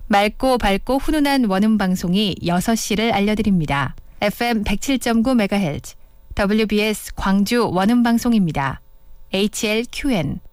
맑고 밝고 훈훈한 원음 방송이 6시를 알려드립니다. FM 107.9MHz WBS 광주 원음 방송입니다. HLQN